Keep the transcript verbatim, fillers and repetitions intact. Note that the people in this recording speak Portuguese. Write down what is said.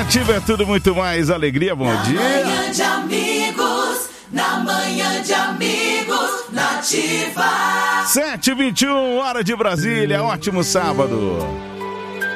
Nativa é tudo muito mais alegria, bom na dia. Manhã de amigos, na manhã de amigos, Nativa. sete e vinte e um, hora de Brasília, ótimo sábado.